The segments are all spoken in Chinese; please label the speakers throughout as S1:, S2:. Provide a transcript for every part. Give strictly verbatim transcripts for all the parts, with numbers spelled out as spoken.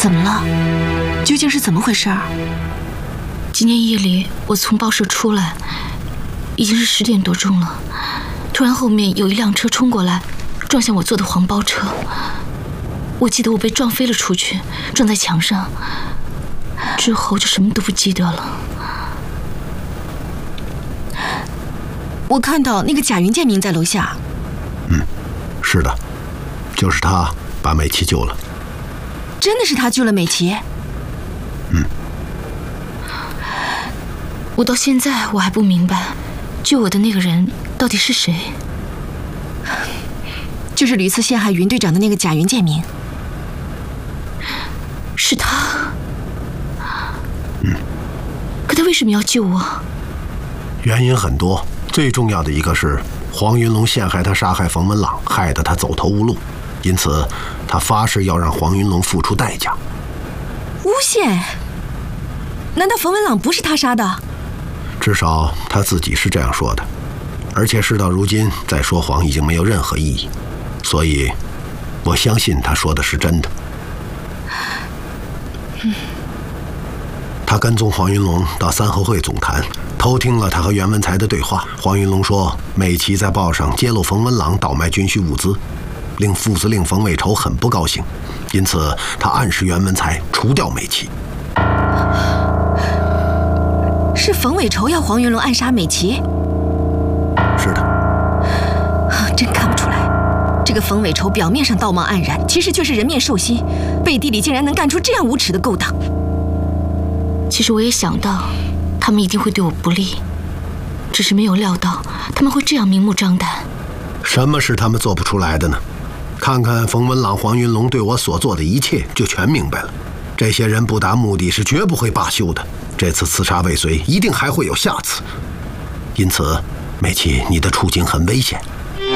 S1: 怎么了？究竟是怎么回事？
S2: 今天夜里我从报社出来，已经是十点多钟了。突然后面有一辆车冲过来，撞向我坐的黄包车。我记得我被撞飞了出去，撞在墙上，之后就什么都不记得了。
S1: 我看到那个贾云建明在楼下。
S3: 嗯，是的，就是他把美琪救了。
S1: 真的是他救了美琪？
S3: 嗯。
S2: 我到现在我还不明白，救我的那个人到底是谁？
S1: 就是屡次陷害云队长的那个贾云建明。
S2: 是他？
S3: 嗯。
S2: 可他为什么要救我？
S3: 原因很多，最重要的一个是黄云龙陷害他杀害冯文朗，害得他走投无路，因此他发誓要让黄云龙付出代价。
S1: 诬陷？难道冯文朗不是他杀的？
S3: 至少他自己是这样说的，而且事到如今再说谎已经没有任何意义，所以我相信他说的是真的。
S1: 嗯。
S3: 他跟踪黄云龙到三合会总坛，偷听了他和袁文才的对话。黄云龙说美琪在报上揭露冯文朗倒卖军需物资，令副司令冯伟筹很不高兴，因此他暗示袁文才除掉美琪。
S1: 是冯伟筹要黄云龙暗杀美琪？
S3: 是的。
S1: 啊，真看不出来，这个冯伟筹表面上道貌岸然，其实却是人面兽心，背地里竟然能干出这样无耻的勾当。
S2: 其实我也想到他们一定会对我不利，只是没有料到他们会这样明目张胆。
S3: 什么是他们做不出来的呢？看看冯文朗、黄云龙对我所做的一切，就全明白了。这些人不达目的是绝不会罢休的，这次刺杀未遂，一定还会有下次。因此，美琪，你的处境很危险。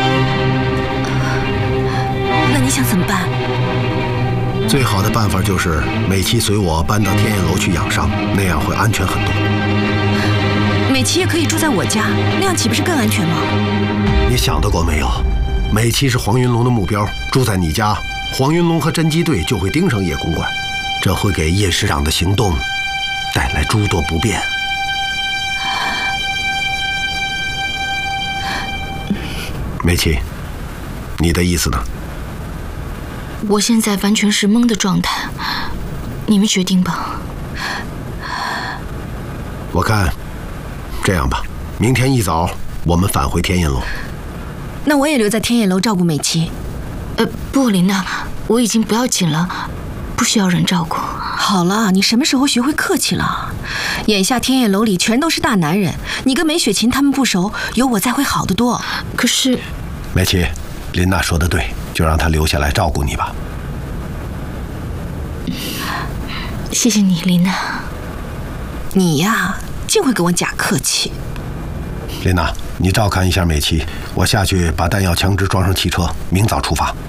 S1: 那你想怎么办？
S3: 最好的办法就是美琪随我搬到天燕楼去养伤，那样会安全很多。
S1: 美琪也可以住在我家，那样岂不是更安全吗？
S3: 你想得过没有？美琪是黄云龙的目标，住在你家，黄云龙和侦缉队就会盯上叶公馆，这会给叶师长的行动带来诸多不便。美琪，你的意思呢？
S2: 我现在完全是懵的状态，你们决定吧。
S3: 我看，这样吧，明天一早我们返回天燕楼。
S1: 那我也留在天燕楼照顾美琪。
S2: 呃，不，琳娜，我已经不要紧了，不需要人照顾。
S1: 好了，你什么时候学会客气了？眼下天燕楼里全都是大男人，你跟梅雪琴他们不熟，有我在会好得多。
S2: 可是，
S3: 美琪，琳娜说的对，就让她留下来照顾你吧。
S2: 谢谢你，琳娜。
S1: 你呀，净会跟我假客气。
S3: 琳娜，你照看一下美琪，我下去把弹药枪支装上汽车，明早出发。